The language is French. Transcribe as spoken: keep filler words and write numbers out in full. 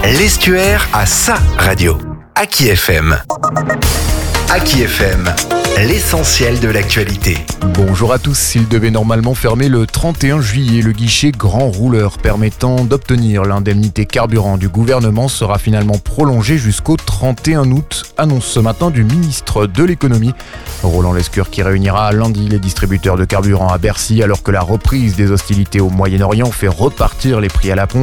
L'Estuaire a sa radio. Aki F M. Aki F M, l'essentiel de l'actualité. Bonjour à tous. Il devait normalement fermer le trente et un juillet. Le guichet grand rouleur permettant d'obtenir l'indemnité carburant du gouvernement sera finalement prolongé jusqu'au trente et un août, annonce ce matin du ministre de l'économie. Roland Lescure qui réunira lundi les distributeurs de carburant à Bercy alors que la reprise des hostilités au Moyen-Orient fait repartir les prix à la pompe.